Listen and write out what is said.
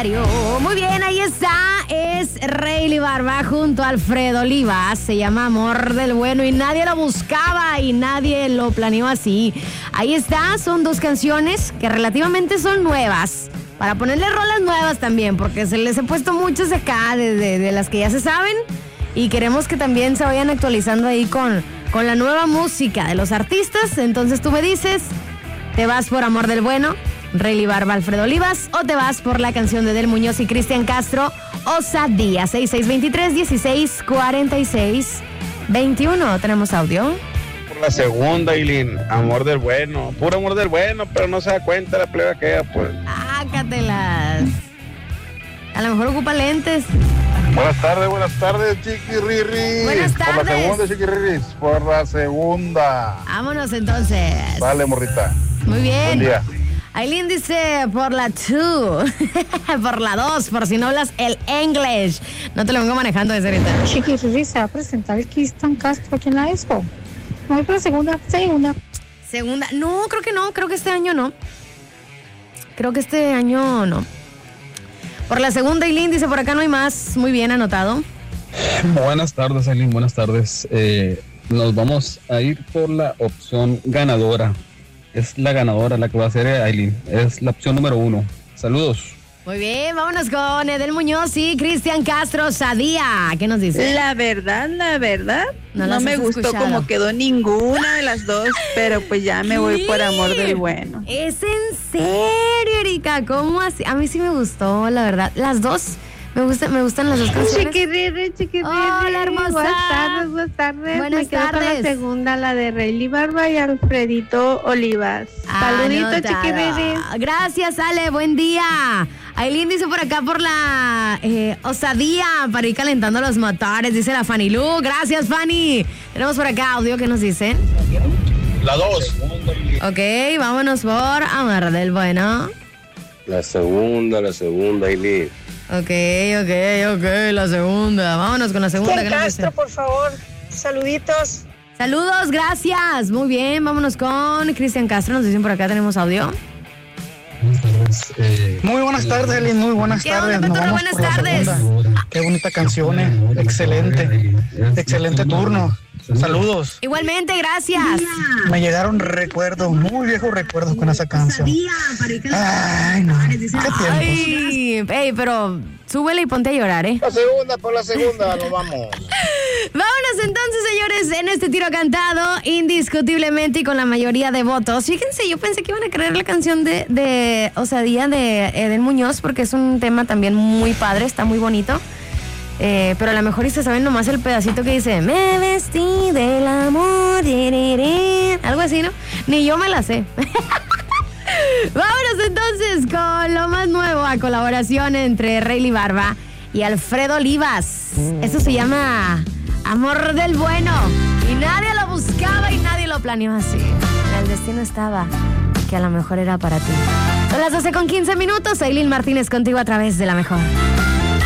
aniversario. Muy bien, ahí está. Es Rayleigh Barba junto a Alfredo Olivas. Se llama Amor del Bueno y nadie lo buscaba y nadie lo planeó así. Ahí está, son dos canciones que relativamente son nuevas. Para ponerle rolas nuevas también, porque se les he puesto muchas acá de las que ya se saben. Y queremos que también se vayan actualizando ahí con la nueva música de los artistas. Entonces tú me dices, ¿te vas por Amor del Bueno, Rayleigh Barba, Alfredo Olivas, o te vas por la canción de Del Muñoz y Cristian Castro, Osadía? 6623-1646-21. ¿Tenemos audio? Por la segunda, Aileen, Amor del Bueno, puro Amor del Bueno, pero no se da cuenta la plebe aquella, pues. Ácatelas. A lo mejor ocupa lentes. Buenas tardes, chiquirrirri. Buenas tardes. Por la segunda, chiquirrirris, por la segunda. Vámonos entonces. Dale, morrita. Muy bien. Buen día. Aileen dice por la 2, por la 2, por si no hablas el English. No te lo vengo manejando desde ahorita. Chiquirri, se va a presentar el Cristian Castro aquí en la Expo. No hay para segunda. Segunda, no, creo que este año no. Por la segunda, Aileen dice por acá no hay más. Muy bien anotado. Buenas tardes, Aileen, buenas tardes. Nos vamos a ir por la opción ganadora. Es la ganadora la que va a ser Aileen. Es la opción número 1. Saludos. Muy bien, vámonos con Edel Muñoz y Cristian Castro, Osadía. ¿Qué nos dice? La verdad, no me gustó escuchado. como quedó ninguna de las dos, pero pues ya me voy por Amor del Bueno. ¿Es en serio, Erika? ¿Cómo así? A mí sí me gustó, la verdad. Las dos, me gustan las dos canciones. Chiquirri. Hola, hermosa. Buenas tardes. Buenas Me quedo con tardes. la segunda, la de Rayleigh Barba y Alfredito Olivas. Saludito, Anotada. chiquirri. Gracias, Ale, buen día. Aileen dice por acá por la Osadía para ir calentando los motores, dice la Fanny Lu. Gracias, Fanny. Tenemos por acá audio que nos dice. La 2. Ok, vámonos por Amor del Bueno. La segunda, Aileen. Ok, la segunda. Vámonos con la segunda. Cristian ¿Qué nos Castro, dice? por favor. Saluditos. Saludos, gracias. Muy bien, vámonos con Cristian Castro. Nos dicen por acá, tenemos audio. Muy buenas tardes, Aileen, muy buenas ¿Qué tardes. onda, Nos Petro? vamos Buenas por la tardes. segunda. Qué bonita canción, excelente turno. Saludos. Igualmente, gracias. Me llegaron recuerdos, muy viejos recuerdos con esa canción. Ay, no, qué tiempos. Ay, ey, pero súbele y ponte a llorar, ¿eh? Por la segunda, nos vamos. Vámonos entonces, señores, en este tiro cantado, indiscutiblemente y con la mayoría de votos. Fíjense, yo pensé que iban a creer la canción de Osadía de Edel Muñoz, porque es un tema también muy padre, está muy bonito. Pero a lo mejor se saben nomás el pedacito que dice me vestí del amor, algo así, ¿no? Ni yo me la sé. Vámonos entonces con lo más nuevo a colaboración entre Rayleigh Barba y Alfredo Olivas. Esto se llama Amor del Bueno y nadie lo buscaba y nadie lo planeó así. El destino estaba que a lo mejor era para ti. Son las 12:15. Aileen Martínez contigo a través de La Mejor.